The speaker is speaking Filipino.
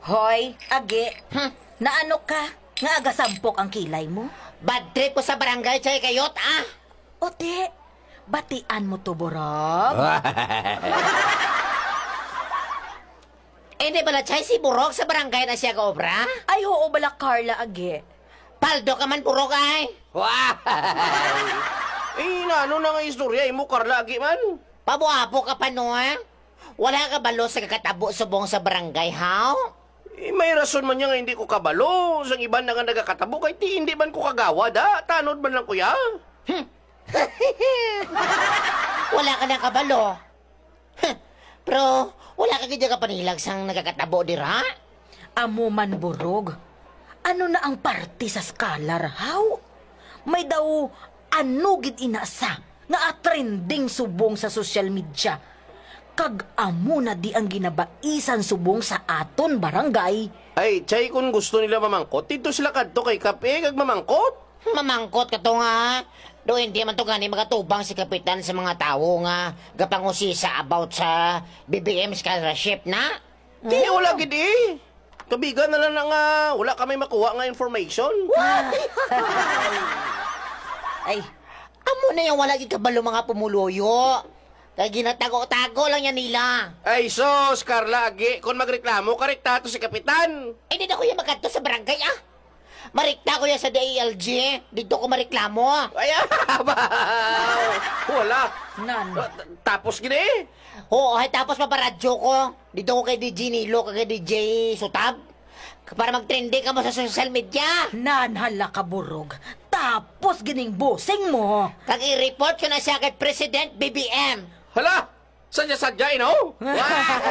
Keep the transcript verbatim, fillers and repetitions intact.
Hoy, agi, Hmm. naano ka? Nga agasampok ang kilay mo? Bad trip ko sa barangay, chay kayot, ah. O di, batian mo to, Borog. Eh, di bala, chay, si Burog sa barangay na siya ka-obra? Ay, oo bala, Carla, agi. Paldo ka man, Burog, ay. Eh, naano na nga istorya, imo karlagi man. Pabuapo ka pa, no, eh? Wala ka balo sa kakatabo subong sa barangay, how? Eh, may rason man niya nga hindi ko kabalo. Sa iban na nga nagakatabo, kay ti hindi man ko kagawa, da. Tanod man lang kuya. Wala ka na kabalo. Huh. Pero, wala ka kaya ka panilag sang nagkakatabo, dira? Amo man, Borog. Ano na ang party sa Scholar, how? May daw anugid inasa nga trending subong sa social media. Kag amo na di ang ginabaisan subong sa aton barangay. Ay, chay, kung gusto nila mamangkot, dito sila kadto kay Kape, kag mamangkot. Mamangkot ka to nga. Do hindi man to gani magatubang si kapitan sa mga tao nga gapangusisa about sa B B M scholarship na. Di, wala gid eh. Kabigan na lang na nga, wala kami makuha nga information. Ay, Amo na yung wala gid kabalo mga pumuloyo. Kaya ginatago-tago lang yan nila. Ay, sos, Carla, agi, kung magreklamo, karekta to si Kapitan. Eh, di na ko yung magkanto sa barangay, ah. Marikta ko yan sa D A L G. Dito ko mareklamo. Ay, abaw. Wala. nan. Ah, t- Tapos gini eh. Oo, ay tapos paparadyo ko. Dito ko kay D J Nilo, kay D J Sutab. Para mag-trending ka mo sa social media. Nanhala ka, Borog. Tapos gining busing mo. Kag i-report ko na siya kay President B B M. Hala, sadya-sadya, eh, no? Wow!